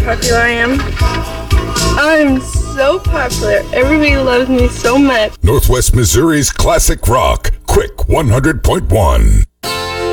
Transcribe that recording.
popular I am? I'm so popular. Everybody loves me so much. Northwest Missouri's classic rock, Quick 100.1.